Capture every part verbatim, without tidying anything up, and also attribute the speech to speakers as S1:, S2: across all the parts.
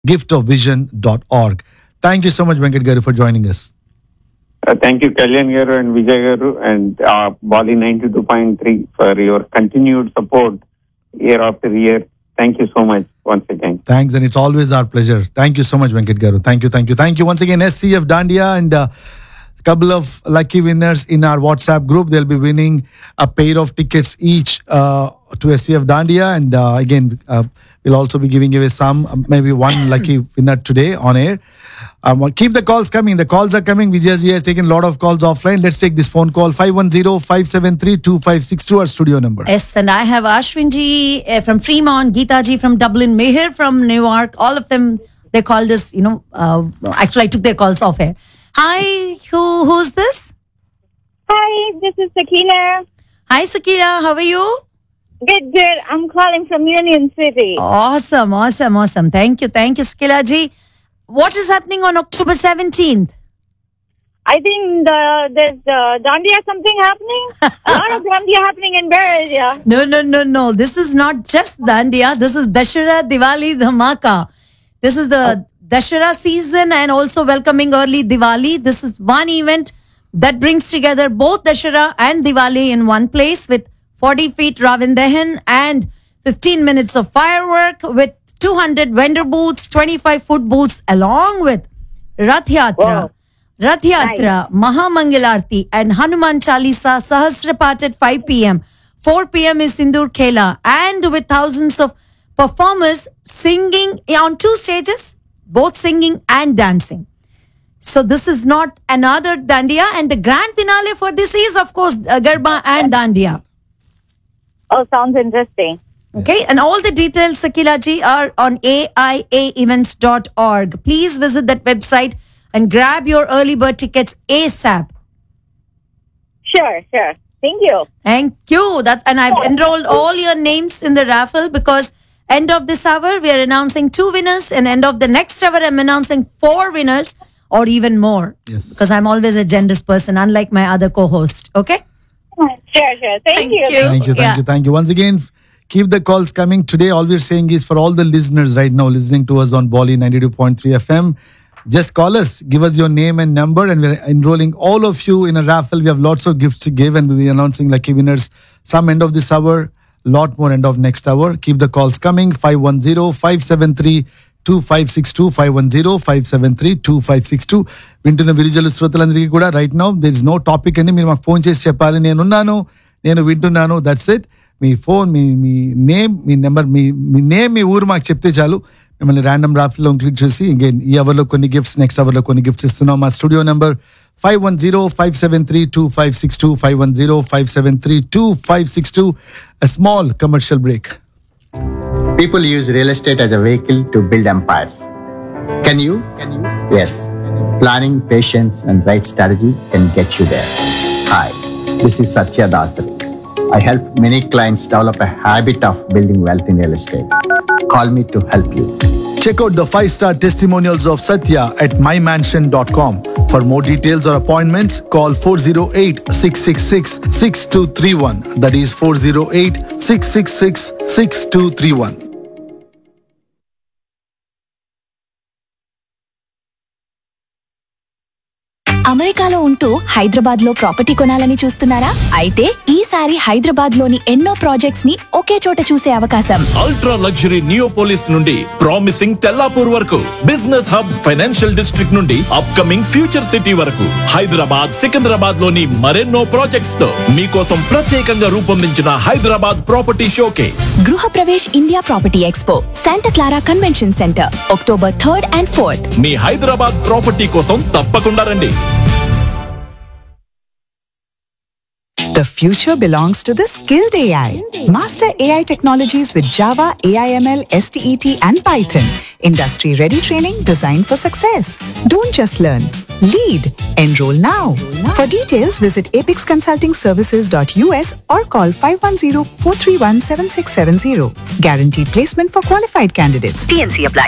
S1: gift of vision dot org. Thank you so much, Venkat Garu, for joining us.
S2: Uh, thank you, Kalyan Garu and Vijay Garu and uh, Bali ninety-two point three for your continued support year after year. Thank you so much once again.
S1: Thanks, and it's always our pleasure. Thank you so much, Venkat Garu. Thank you, thank you, thank you once again. S C F Dandiya and a uh, couple of lucky winners in our WhatsApp group. They'll be winning a pair of tickets each uh, to S C F Dandiya, and uh, again, uh, we'll also be giving away some, maybe one lucky winner today on air. Um, keep the calls coming. The calls are coming. Vijay has taken a lot of calls offline. Let's take this phone call. five one zero, five seven three, two five six two, our studio number.
S3: Yes, and I have Ashwinji uh, from Fremont, Geetaji from Dublin, Mihir from Newark. All of them, they called us, you know, uh, actually I took their calls off air. Hi, who who's this?
S4: Hi, this is Sakina.
S3: Hi, Sakina. How are you?
S4: Good, good. I'm calling from Union City.
S3: Awesome, awesome, awesome. Thank you, thank you, Sakila ji. What is happening on October seventeenth?
S4: I think the, there's uh, Dandiya something happening. A lot of Dandiya happening in Bahrain.
S3: No, no, no, no. This is not just Dandiya. This is Dashera Diwali Dhamaka. This is the Dashera season and also welcoming early Diwali. This is one event that brings together both Dashera and Diwali in one place with forty feet Ravan Dahan and fifteen minutes of firework with two hundred vendor booths, twenty-five food booths, along with Rath Yatra,
S4: Wow.
S3: Rath Yatra, Mahamangalarti, and Hanuman Chalisa, Sahasrapat at five p.m. four p.m. is Sindur Khela, and with thousands of performers singing on two stages, both singing and dancing. So this is not another Dandiya, and the grand finale for this is, of course, uh, Garba and Dandiya.
S4: Oh, sounds interesting.
S3: Okay, and all the details, Sakila ji, are on A I A events dot org. Please visit that website and grab your early bird tickets ASAP.
S4: Sure, sure. Thank you.
S3: Thank you. That's and I've enrolled all your names in the raffle because end of this hour we are announcing two winners, and end of the next hour I'm announcing four winners or even more.
S1: Yes.
S3: Because I'm always a generous person, unlike my other co-host. Okay.
S4: Sure, sure. Thank,
S3: Thank
S4: you.
S3: you.
S1: Thank you, thank
S3: Yeah.
S1: you, thank you. Once again, keep the calls coming. Today, all we're saying is for all the listeners right now listening to us on Bali ninety-two point three F M, just call us, give us your name and number, and we're enrolling all of you in a raffle. We have lots of gifts to give, and we'll be announcing lucky winners some end of this hour, lot more end of next hour. Keep the calls coming. five one zero, five seven three, two five six two, five one zero, five seven three, two five six two. వింటున్న విరిజల శ్రోతలందరికీ కూడా right now there is no topic అండి. మీరు మాకు phone చేసి చెప్పాలి, నేనున్నాను, నేను వింటున్నాను, that's it. Me phone, me me name, me number, me me name, మీ ఊరు మాకు చెప్తే చాలు. మిమ్మల్ని ర్యాండమ్ రాఫ్లో ఇంక్లూడ్ చేసి అగైన్ ఈ అవర్లో కొన్ని గిఫ్ట్స్, నెక్స్ట్ అవర్లో కొన్ని గిఫ్ట్స్ ఇస్తున్నాం. మా studio number five one zero five seven three two five six two, five one zero five seven three two five six two. A small commercial break.
S5: People use real estate as a vehicle to build empires. Can you? Can you? Yes. Planning, patience, and right strategy can get you there. Hi, this is Satya Dasari. I help many clients develop a habit of building wealth in real estate. Call me to help you.
S1: Check out the five-star testimonials of Satya at my mansion dot com. For more details or appointments, call four zero eight, six six six, six two three one. That is four zero eight, six six six, six two three one.
S6: అమెరికాలో ఉంటూ హైదరాబాద్ లో property కొనాలని చూస్తున్నారా? అయితే ఈసారి హైదరాబాద్ లోని ఎన్నో projects ని ఒకే చోట చూసే అవకాశం.
S7: అల్ట్రా లగ్జరీ నియోపోలిస్ నుండి ప్రామిసింగ్ తెల్లాపూర్ వరకు, బిజినెస్ హబ్ ఫైనాన్షియల్ డిస్ట్రిక్ట్ నుండి అప్కమింగ్ ఫ్యూచర్ సిటీ వరకు, హైదరాబాద్, సికింద్రాబాద్ లోని మరెన్నో ప్రాజెక్ట్స్ తో మీకోసం ప్రత్యేకంగా రూపొందించిన హైదరాబాద్ ప్రాపర్టీ షోకేస్.
S6: గృహ Pravesh India property expo, Santa Clara convention centre, October third and fourth.
S7: Me Hyderabad property కోసం తప్పకుండా రండి.
S8: The future belongs to the skilled A I. Master A I technologies with Java, A I M L, S T E T and Python. Industry-ready training designed for success. Don't just learn. Lead. Enroll now. For details, visit apex consulting services dot U S or call five one zero, four three one, seven six seven zero. Guaranteed placement for qualified candidates. T N C apply.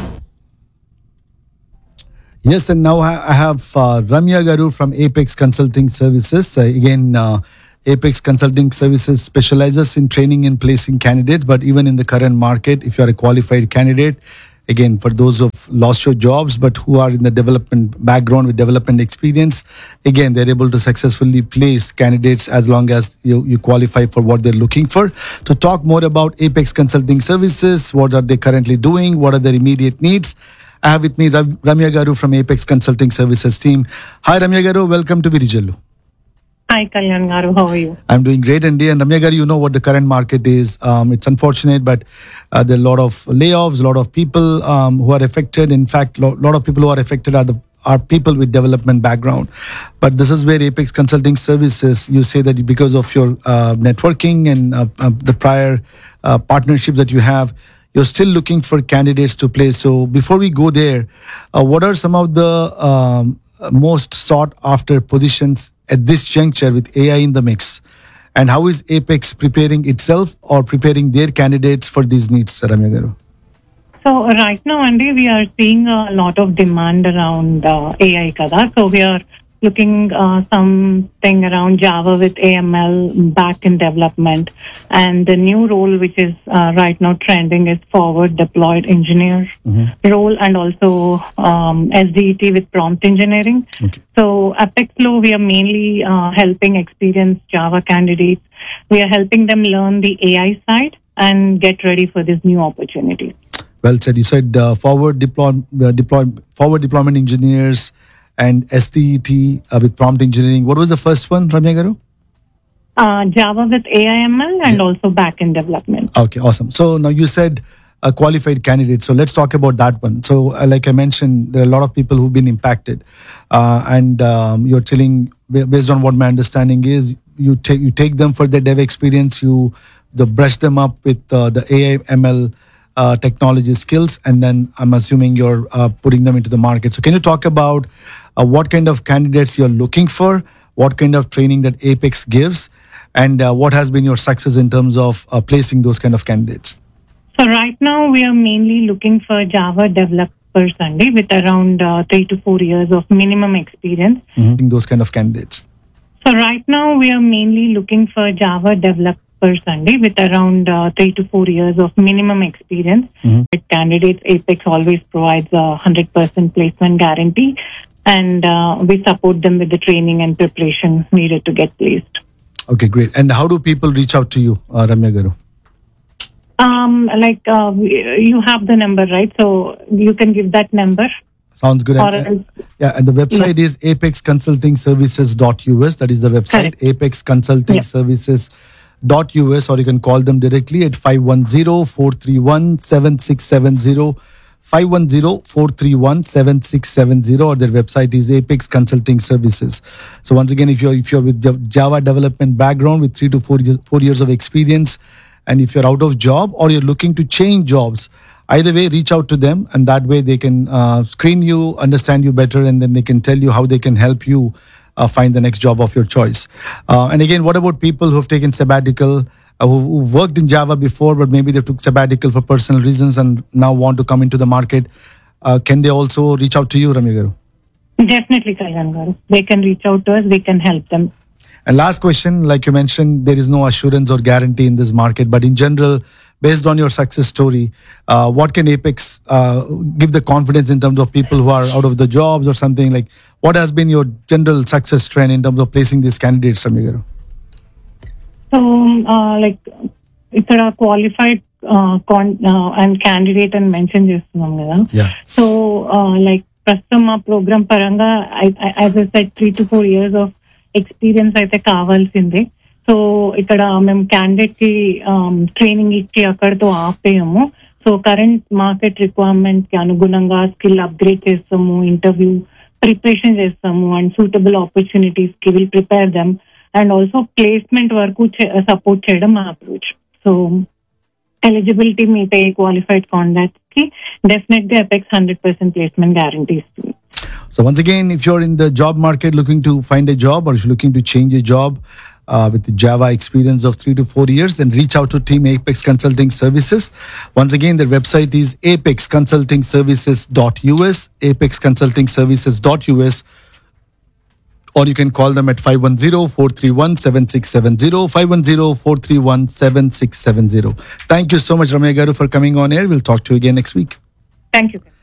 S1: Yes, and now I I have uh, Ramya Garu from Apex Consulting Services. Uh, again, uh, Apex Consulting Services specializes in training and placing candidates, but even in the current market, if you are a qualified candidate, Again, for those who've lost your jobs but who are in the development background with development experience, again, they're able to successfully place candidates as long as you, you qualify for what they're looking for. To talk more about Apex Consulting Services, what are they currently doing, what are their immediate needs, I have with me Ram- Ramya Garu from Apex Consulting Services team. Hi, Ramya Garu. Welcome to Virijallu.
S9: Hi, Kalyan Garu. How are you?
S1: I'm doing great, Andy. And Ramya Garu, you know what the current market is. Um, it's unfortunate, but uh, there are a lot of layoffs, a lot of people um, who are affected. In fact, a lo- lot of people who are affected are the are people with development background. But this is where Apex Consulting Services, you say that because of your uh, networking and uh, uh, the prior uh, partnerships that you have, you're still looking for candidates to place. So before we go there, uh, what are some of the um, most sought after positions at this juncture with A I in the mix? And how is Apex preparing itself or preparing their candidates for these needs, Ramya Garu?
S9: So right now, Andy, we are seeing a lot of demand around uh, A I kada. So we are looking uh, something around Java with A M L back-end development. And the new role which is uh, right now trending is forward deployed engineer
S1: Mm-hmm.
S9: role, and also um, S D E T with prompt engineering.
S1: Okay.
S9: So Apex Flow, we are mainly uh, helping experienced Java candidates. We are helping them learn the A I side and get ready for these new opportunities.
S1: Well said. You said uh, forward deploy, uh, deploy, forward deployment engineers and S D E T uh, with prompt engineering. What was the first one, Ramya Garu?
S9: Uh, Java with A I M L and also back-end development.
S1: Okay, awesome. So now you said a qualified candidate. So let's talk about that one. So uh, like I mentioned, there are a lot of people who've been impacted. Uh, and um, you're telling, ba- based on what my understanding is, you take you take them for their dev experience, you the brush them up with uh, the A I M L uh, technology skills, and then I'm assuming you're uh, putting them into the market. So can you talk about uh, what kind of candidates you're looking for, what kind of training that Apex gives, and uh, what has been your success in terms of uh, placing those kind of candidates?
S9: So right now we are mainly looking for Java developers, Andy, with around uh, three to four years of minimum experience.
S1: Mm-hmm. Those kind of candidates.
S9: So right now we are mainly looking for Java developers, Andy, with around uh, three to four years of minimum experience.
S1: Mm-hmm.
S9: With candidates, Apex always provides a one hundred percent placement guarantee, and uh, we support them with the training and preparation needed to get placed.
S1: Okay, great. And how do people reach out to you, uh, Ramya Garu?
S9: Um, like uh, you have the number, right? So you can give that number.
S1: Sounds good.
S9: Or
S1: And,
S9: else-
S1: yeah, and the website is apex consulting services dot u s. That is the website,
S9: Correct.
S1: apex consulting services dot u s, or you can call them directly at five one zero, four three one, seven six seven zero, five one zero, four three one, seven six seven zero, or their website is Apex Consulting Services. So once again, if you're if you're with Jav- Java development background with three to four years, four years of experience, and if you're out of job or you're looking to change jobs, either way, reach out to them, and that way they can uh, screen you, understand you better, and then they can tell you how they can help you uh, find the next job of your choice. Uh, and again, what about people who have taken sabbatical, uh, who, who worked in Java before, but maybe they took sabbatical for personal reasons and now want to come into the market? Uh, can they also reach out to you, Ramya Garu?
S9: Definitely, Kalyan Garu. They can reach out to us. We can help them.
S1: And last question, like you mentioned, there is no assurance or guarantee in this market, but in general, based on your success story, uh, what can Apex uh, give the confidence in terms of people who are out of the jobs or something? Like, what has been your general success trend in terms of placing these candidates, Ramya Garu?
S9: So, uh, like, ఇక్కడ qualified uh, con- uh, and candidate అని mention చేస్తున్నాం కదా.
S1: Yeah.
S9: So like ప్రస్తుతం మా programme పరంగా as a set three to four years of experience అయితే కావాల్సిందే. So ఇక్కడ మేము క్యాండిడేట్ కి ట్రైనింగ్ ఇచ్చి అక్కడితో ఆపేయము. సో కరెంట్ మార్కెట్ రిక్వైర్మెంట్ కి అనుగుణంగా స్కిల్ అప్గ్రేడ్ చేస్తాము, ఇంటర్వ్యూ ప్రిపరేషన్ చేస్తాము, అండ్ సూటబుల్ ఆపర్చునిటీస్ కి will prepare them, and also placement వరకు సపోర్ట్ చేయడం మా అప్రోచ్. సో ఎలిజిబిలిటీ మీట్ అయ్యే క్వాలిఫైడ్ కాంటాక్ట్స్ కి డెఫినెట్గా Apex one hundred percent placement guarantee ఇస్తుంది.
S1: So once again, if you're in the job market looking to find a job, or if you're looking to change a job uh, with the Java experience of three to four years, then reach out to Team Apex Consulting Services. Once again, their website is apex consulting services dot u s, apex consulting services dot u s, or you can call them at five one zero, four three one, seven six seven zero, five one zero, four three one, seven six seven zero. Thank you so much, Ramya Garu, for coming on air. We'll talk to you again next week.
S9: Thank you